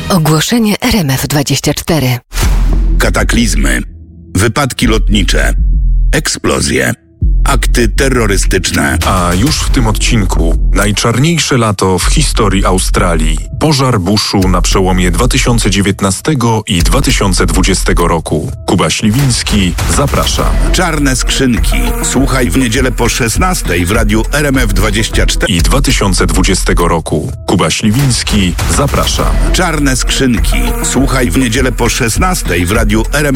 Ogłoszenie RMF24. Kataklizmy, wypadki lotnicze, eksplozje, akty terrorystyczne. A już w tym odcinku najczarniejsze lato w historii Australii. Pożar buszu na przełomie 2019 i 2020 roku. Kuba Śliwiński, zapraszam. Czarne skrzynki. Słuchaj w niedzielę po 16 w radiu RMF24 I 2020 roku. Kuba Śliwiński, zapraszam. Czarne skrzynki. Słuchaj w niedzielę po 16 w radiu RMF